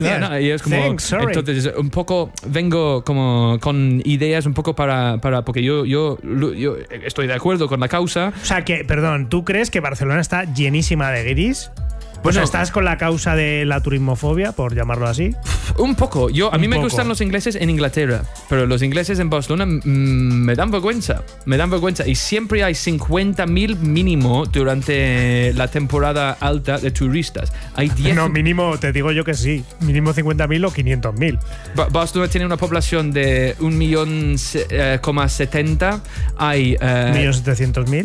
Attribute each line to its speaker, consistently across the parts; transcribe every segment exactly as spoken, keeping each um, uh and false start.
Speaker 1: No, no, y es como,
Speaker 2: Thanks, sorry.
Speaker 1: entonces un poco vengo como con ideas un poco para, para porque yo, yo, yo estoy de acuerdo con la causa.
Speaker 2: O sea que, perdón, ¿tú crees que Barcelona está llenísima de guiris? Pues
Speaker 1: Bueno,
Speaker 2: estás con la causa de la turismofobia, por llamarlo así.
Speaker 1: Un poco. Yo, a
Speaker 2: Un
Speaker 1: mí me
Speaker 2: poco.
Speaker 1: gustan los ingleses en Inglaterra, pero los ingleses en Barcelona mm, me dan vergüenza. Me dan vergüenza. Y siempre hay cincuenta mil mínimo durante la temporada alta de turistas. Hay diez.
Speaker 2: No, mínimo, te digo yo que sí. Mínimo cincuenta mil o quinientos mil.
Speaker 1: Ba- Barcelona tiene una población de un millón eh, coma setenta. Hay. eh,
Speaker 2: ¿un millón setecientos mil?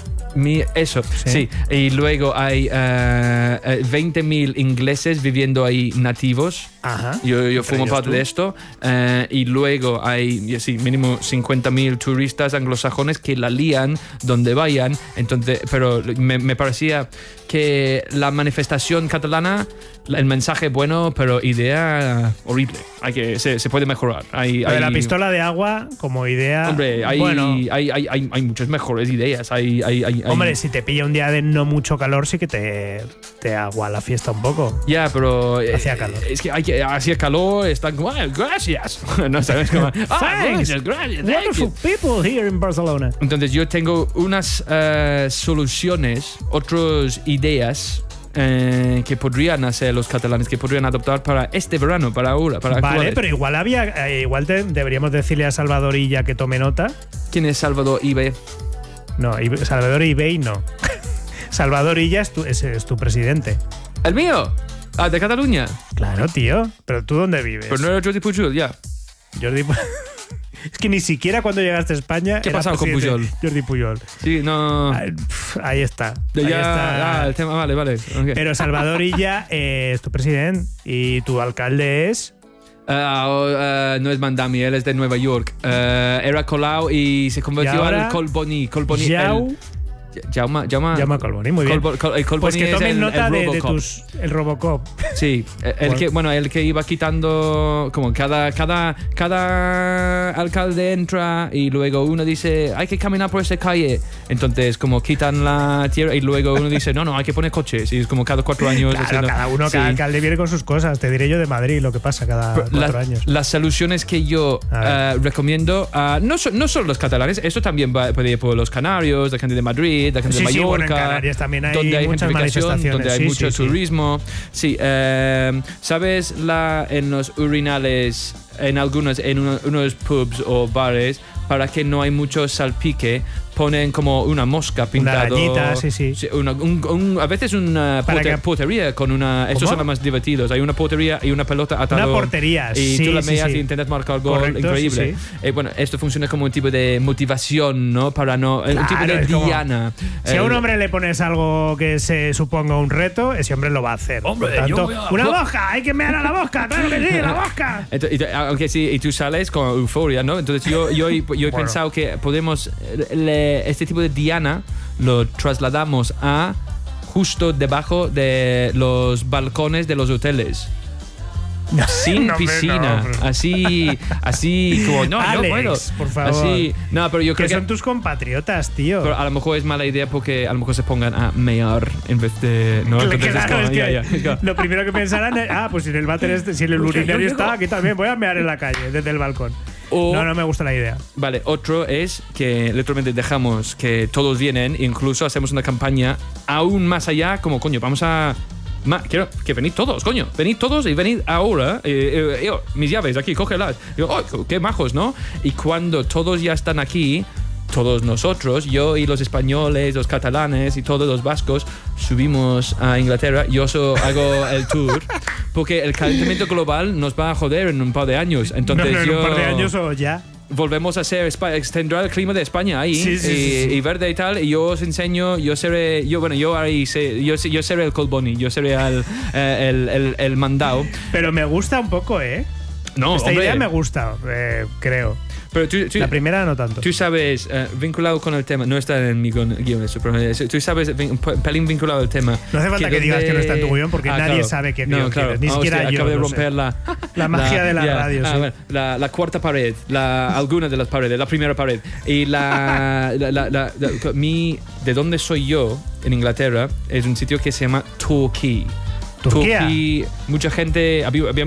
Speaker 1: Mi- eso,
Speaker 2: Sí.
Speaker 1: sí. Y luego hay eh, eh, veinte mil ingleses viviendo ahí nativos.
Speaker 2: Ajá.
Speaker 1: Yo, yo
Speaker 2: Entre
Speaker 1: formo
Speaker 2: ellos
Speaker 1: parte
Speaker 2: tú.
Speaker 1: de esto. Eh, y luego hay, y sí, mínimo cincuenta mil turistas anglosajones que la lían donde vayan. Entonces, pero me, me parecía que la manifestación catalana, el mensaje bueno, pero idea horrible. Hay que, se, se puede mejorar. Hay,
Speaker 2: Lo de la
Speaker 1: hay-
Speaker 2: pistola de agua como idea.
Speaker 1: Hombre, hay,
Speaker 2: bueno,
Speaker 1: hay, hay, hay, hay muchas mejores ideas. Hay, hay, hay, hay-
Speaker 2: hombre, si te pilla un día de no mucho calor, sí que te, te agua la fiesta un poco.
Speaker 1: Ya, pero eh,
Speaker 2: Hacía calor.
Speaker 1: Es que hay que hacía calor, están como, "Ah, gracias." No sabes cómo. "Ah,
Speaker 2: Thanks.
Speaker 1: gracias, gracias. thank
Speaker 2: Wonderful
Speaker 1: you."
Speaker 2: people here in Barcelona.
Speaker 1: Entonces yo tengo unas eh, soluciones, otras ideas eh, que podrían hacer los catalanes, que podrían adoptar para este verano, para ahora, para
Speaker 2: Vale,
Speaker 1: actuales.
Speaker 2: pero igual había, eh, igual te- deberíamos decirle a Salvador Illa que tome nota.
Speaker 1: ¿Quién es Salvador Ibe?
Speaker 2: No, Ibe- Salvador Ibey no. Salvador Illa es tu, es, es tu presidente.
Speaker 1: ¿El mío? Ah, de Cataluña.
Speaker 2: Claro, tío. Pero tú dónde vives?
Speaker 1: Pero no era Jordi Pujol, ya.
Speaker 2: Jordi Pu- Es que ni siquiera cuando llegaste a España.
Speaker 1: ¿Qué
Speaker 2: era
Speaker 1: pasaba con
Speaker 2: presidente
Speaker 1: Pujol?
Speaker 2: Jordi Pujol.
Speaker 1: Sí, no.
Speaker 2: Ah, pf, Ahí está.
Speaker 1: Ya,
Speaker 2: Ahí está.
Speaker 1: ah, el tema, vale, vale. ok.
Speaker 2: Pero Salvador Illa eh, es tu presidente y tu alcalde es.
Speaker 1: Ah, oh, ah, no es Mandami, él es de Nueva York. Ah, era Colau y se
Speaker 2: ¿Y
Speaker 1: convirtió
Speaker 2: ahora?
Speaker 1: al Colboni. Colboni
Speaker 2: Jau.
Speaker 1: el- Jaume, Jaume,
Speaker 2: Llama Colboni, muy bien.
Speaker 1: Colbo- Col- el Colboni
Speaker 2: Pues que
Speaker 1: es
Speaker 2: tomen
Speaker 1: el-
Speaker 2: nota
Speaker 1: el
Speaker 2: de, de
Speaker 1: Robocop.
Speaker 2: tus. El Robocop.
Speaker 1: Sí, el
Speaker 2: Bueno.
Speaker 1: que, bueno, el que iba quitando, como cada, cada, cada alcalde entra y luego uno dice, hay que caminar por esa calle. Entonces, como quitan la tierra y luego uno dice, no, no, hay que poner coches. Y es como cada cuatro años.
Speaker 2: Claro,
Speaker 1: haciendo-
Speaker 2: cada uno,
Speaker 1: Sí.
Speaker 2: cada alcalde viene con sus cosas. Te diré yo de Madrid lo que pasa cada
Speaker 1: Pero
Speaker 2: cuatro
Speaker 1: la-
Speaker 2: años.
Speaker 1: Las soluciones que yo
Speaker 2: A ver.
Speaker 1: eh, recomiendo, ah, no, so- no solo los catalanes, eso también va, puede ir por los canarios, la gente de Madrid, la gente
Speaker 2: Sí,
Speaker 1: de
Speaker 2: sí,
Speaker 1: Mallorca,
Speaker 2: bueno, en Canarias también hay
Speaker 1: donde hay
Speaker 2: muchas
Speaker 1: gentrificación,
Speaker 2: manifestaciones,
Speaker 1: donde hay
Speaker 2: sí,
Speaker 1: mucho
Speaker 2: sí, sí.
Speaker 1: turismo. Sí, eh, ¿sabes la, en los urinales, en algunos, en uno- unos pubs o bares, para que no hay mucho salpique, ponen como una mosca pintada.
Speaker 2: arañita, sí, sí.
Speaker 1: una- un- un- a veces una
Speaker 2: Para
Speaker 1: pote-
Speaker 2: que-
Speaker 1: potería con una. Estos
Speaker 2: ¿Cómo?
Speaker 1: son los más divertidos. Hay una potería y una pelota atada.
Speaker 2: Una portería,
Speaker 1: Y
Speaker 2: sí,
Speaker 1: tú la
Speaker 2: sí,
Speaker 1: meas
Speaker 2: sí.
Speaker 1: y intentas marcar gol.
Speaker 2: Correcto,
Speaker 1: Increíble.
Speaker 2: sí,
Speaker 1: Eh, bueno, esto funciona como un tipo de motivación, ¿no? Para no. un tipo
Speaker 2: Claro,
Speaker 1: de
Speaker 2: es como-
Speaker 1: diana.
Speaker 2: Si a un
Speaker 1: Eh,
Speaker 2: hombre le pones algo que se suponga un reto, ese hombre lo va a hacer.
Speaker 1: Hombre,
Speaker 2: Por tanto,
Speaker 1: yo voy a-
Speaker 2: ¡una mosca! ¡Hay que mear a la mosca! ¡Claro que sí, la mosca!
Speaker 1: Ento- y, aunque sí, y tú sales con euforia, ¿no? Entonces yo, yo, yo he
Speaker 2: Bueno.
Speaker 1: pensado que podemos, le- este tipo de diana lo trasladamos a justo debajo de los balcones de los hoteles. Sin
Speaker 2: No, hombre,
Speaker 1: piscina,
Speaker 2: no, hombre.
Speaker 1: así, así como no,
Speaker 2: Alex,
Speaker 1: yo puedo.
Speaker 2: por favor.
Speaker 1: Así, no, pero yo
Speaker 2: Que
Speaker 1: creo que,
Speaker 2: son tus compatriotas, tío.
Speaker 1: pero a lo mejor es mala idea porque a lo mejor se pongan a mear en vez de no.
Speaker 2: Claro,
Speaker 1: Entonces es como,
Speaker 2: es que
Speaker 1: ya, ya, es como-
Speaker 2: lo primero que pensarán es, ah, pues si en el váter este, si en el
Speaker 1: Yo
Speaker 2: urinario
Speaker 1: llego.
Speaker 2: está, aquí también voy a mear en la calle, desde el balcón.
Speaker 1: O-
Speaker 2: No, no me gusta la idea.
Speaker 1: Vale, otro es que literalmente dejamos que todos vienen, incluso hacemos una campaña aún más allá, como coño, vamos a. Ma, quiero que venid todos, coño, venid todos y venid ahora. eh, eh, yo, mis llaves aquí, cógelas. Y yo, oh, qué majos, ¿no? Y cuando todos ya están aquí, todos nosotros, yo y los españoles, los catalanes y todos los vascos, subimos a Inglaterra. Yo so, hago el tour porque el calentamiento global nos va a joder en un par de años. Entonces
Speaker 2: no, no, en
Speaker 1: yo
Speaker 2: un par de años o ya.
Speaker 1: volvemos a ser Espa- tendrá el clima de España ahí
Speaker 2: Sí, sí,
Speaker 1: y,
Speaker 2: sí, sí.
Speaker 1: y verde y tal, y yo os enseño, yo seré yo bueno yo ahí sé, yo, yo seré el Colboni, yo seré el, eh, el, el, el mandao.
Speaker 2: Pero me gusta un poco, ¿eh?
Speaker 1: No,
Speaker 2: Esta
Speaker 1: hombre,
Speaker 2: idea me gusta, eh, creo.
Speaker 1: pero tú, tú,
Speaker 2: La primera no tanto.
Speaker 1: tú sabes, eh, vinculado con el tema, no está en mi guion guion eso, pero eh, tú sabes, vin- un pelín vinculado al tema.
Speaker 2: No hace falta que digas que no está en tu guión porque nadie sabe qué
Speaker 1: no,
Speaker 2: guion
Speaker 1: claro.
Speaker 2: tienes, ni
Speaker 1: Ah,
Speaker 2: siquiera
Speaker 1: hostia,
Speaker 2: yo,
Speaker 1: acabo de
Speaker 2: no sé.
Speaker 1: romper la,
Speaker 2: La magia de la
Speaker 1: ya,
Speaker 2: radio,
Speaker 1: ah,
Speaker 2: sí.
Speaker 1: bueno, la, la cuarta pared, la, alguna de las paredes, la primera pared. Y la, la, la- la- la- mi, de donde soy yo, en Inglaterra, es un sitio que se llama Torquay.
Speaker 2: Turquía.
Speaker 1: Turquía, mucha gente, había, había